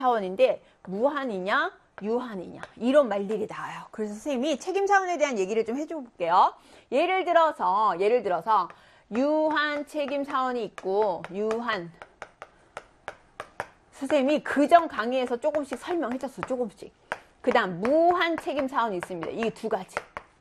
사원인데 무한이냐 유한이냐 이런 말들이 나와요. 그래서 선생님이 책임 사원에 대한 얘기를 좀 해줘 볼게요. 예를 들어서 유한 책임 사원이 있고 유한 선생님이 그전 강의에서 조금씩 설명해줬어. 조금씩. 그 다음 무한 책임 사원이 있습니다. 이 두 가지.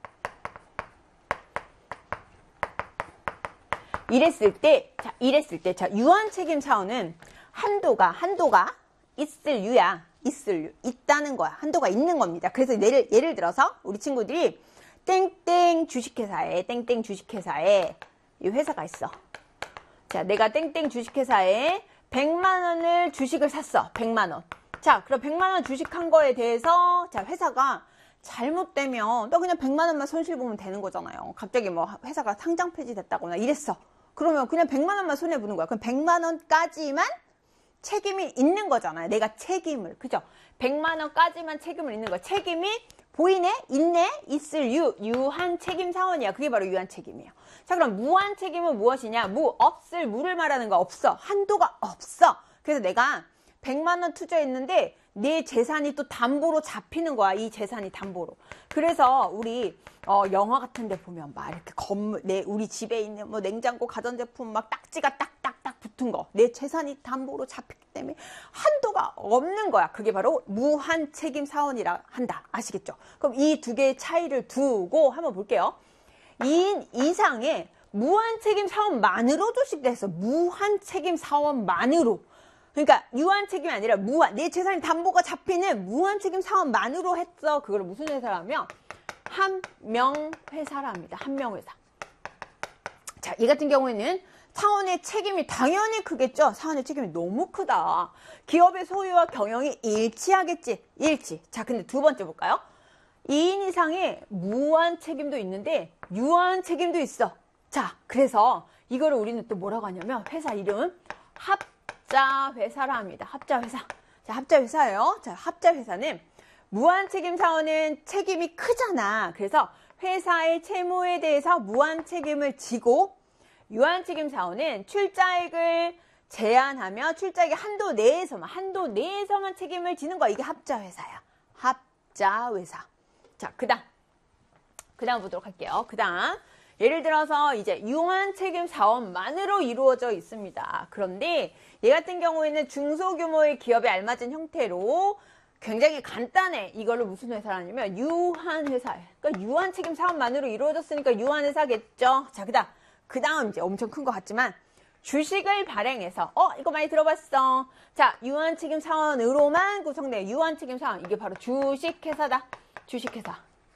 이랬을 때 유한 책임 사원은 한도가 있을 유야. 있다는 거야. 한도가 있는 겁니다. 그래서 예를 들어서 우리 친구들이 땡땡 주식회사에 이 회사가 있어. 자, 내가 땡땡 주식회사에 100만 원을 주식을 샀어. 100만 원. 자, 그럼 100만 원 주식한 거에 대해서 자, 회사가 잘못되면 너 그냥 100만 원만 손실 보면 되는 거잖아요. 갑자기 뭐 회사가 상장 폐지됐다거나 이랬어. 그러면 그냥 100만 원만 손해 보는 거야. 그럼 100만 원까지만 책임이 있는 거잖아요. 내가 책임을. 그죠? 100만 원까지만 책임을 있는 거야. 책임이 보이네? 있네? 있을 유한 책임 사원이야. 그게 바로 유한 책임이에요. 자, 그럼 무한 책임은 무엇이냐? 없을 무를 말하는 거. 없어. 한도가 없어. 그래서 내가 100만 원 투자했는데 내 재산이 또 담보로 잡히는 거야. 이 재산이 담보로. 그래서 우리 영화 같은 데 보면 막 이렇게 건물, 우리 집에 있는 뭐 냉장고, 가전제품 막 딱지가 딱딱딱 붙은 거. 내 재산이 담보로 잡히기 때문에 한도가 없는 거야. 그게 바로 무한 책임 사원이라 한다. 아시겠죠? 그럼 이 두 개의 차이를 두고 한번 볼게요. 2인 이상의 무한 책임 사원만으로 주식됐어. 무한 책임 사원만으로. 그러니까 유한 책임이 아니라 무한, 내 재산이 담보가 잡히는 무한 책임 사원만으로 했어. 그걸 무슨 회사라면 한명회사라 합니다. 한명회사. 자, 이 같은 경우에는 사원의 책임이 당연히 크겠죠. 사원의 책임이 너무 크다. 기업의 소유와 경영이 일치하겠지. 일치. 자, 근데 두 번째 볼까요? 2인 이상의 무한 책임도 있는데 유한 책임도 있어. 자, 그래서 이거를 우리는 또 뭐라고 하냐면 회사 이름 합자회사라 합니다. 합자회사. 자, 합자회사예요. 자, 합자회사는 무한 책임 사원은 책임이 크잖아. 그래서 회사의 채무에 대해서 무한 책임을 지고 유한 책임 사원은 출자액을 제한하며 출자액의 한도 내에서만 책임을 지는 거야. 이게 합자회사야. 합자회사. 자, 그 다음 보도록 할게요. 그 다음. 예를 들어서 이제 유한 책임 사원만으로 이루어져 있습니다. 그런데 얘 같은 경우에는 중소규모의 기업에 알맞은 형태로 굉장히 간단해. 이걸로 무슨 회사라냐면 유한 회사예요. 그러니까 유한 책임 사원만으로 이루어졌으니까 유한 회사겠죠. 자, 그 다음 이제 엄청 큰 것 같지만 주식을 발행해서 이거 많이 들어봤어. 자, 유한 책임 사원으로만 구성된 유한 책임 사원. 이게 바로 주식회사다. 주식회사.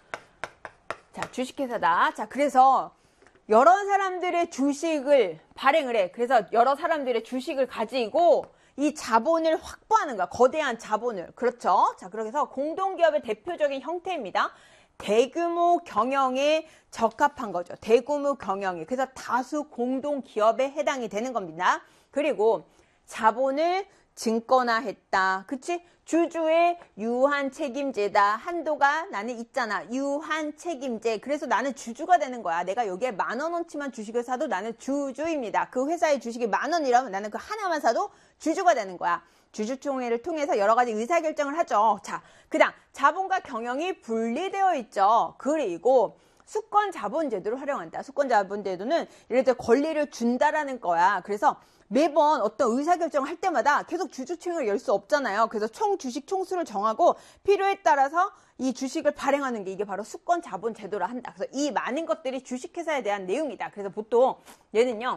자, 주식회사다. 자, 그래서 여러 사람들의 주식을 발행을 해. 그래서 여러 사람들의 주식을 가지고 이 자본을 확보하는 거야. 거대한 자본을. 그렇죠? 자, 그래서 공동기업의 대표적인 형태입니다. 대규모 경영에 적합한 거죠. 대규모 경영이. 그래서 다수 공동기업에 해당이 되는 겁니다. 그리고 자본을 증권화했다. 그치? 주주의 유한 책임제다. 한도가 나는 있잖아. 유한 책임제. 그래서 나는 주주가 되는 거야. 내가 여기에 10,000원어치만 주식을 사도 나는 주주입니다. 그 회사의 주식이 10,000원이라면 나는 그 하나만 사도 주주가 되는 거야. 주주총회를 통해서 여러 가지 의사결정을 하죠. 자, 그 다음 자본과 경영이 분리되어 있죠. 그리고 수권자본제도를 활용한다. 수권자본제도는 예를 들어 권리를 준다라는 거야. 그래서 매번 어떤 의사결정을 할 때마다 계속 주주총회를 열 수 없잖아요. 그래서 총 주식 총수를 정하고 필요에 따라서 이 주식을 발행하는 게 이게 바로 수권자본제도라 한다. 그래서 이 많은 것들이 주식회사에 대한 내용이다. 그래서 보통 얘는요.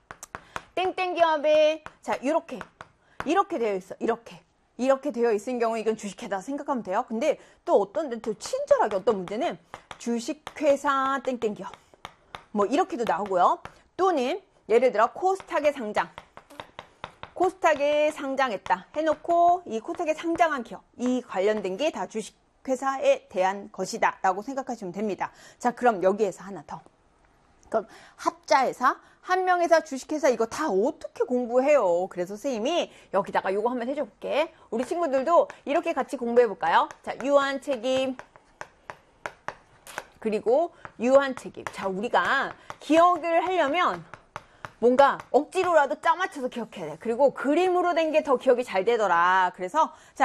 땡땡 기업에 자 이렇게 되어 있어. 이렇게 되어 있는 경우 이건 주식회사 생각하면 돼요. 근데 또 어떤 데는 또 친절하게 어떤 문제는 주식회사 땡땡 기업 뭐 이렇게도 나오고요. 또는 예를 들어 코스닥에 상장했다 해놓고 이 코스닥에 상장한 기업 이 관련된 게 다 주식회사에 대한 것이다 라고 생각하시면 됩니다. 자, 그럼 여기에서 하나 더. 그럼 합자회사, 한명회사, 주식회사 이거 다 어떻게 공부해요? 그래서 선생님이 여기다가 요거 한번 해줘 볼게. 우리 친구들도 이렇게 같이 공부해 볼까요? 자, 유한 책임 그리고 유한 책임. 자, 우리가 기억을 하려면 뭔가 억지로라도 짜 맞춰서 기억해야 돼. 그리고 그림으로 된 게 더 기억이 잘 되더라. 그래서 자,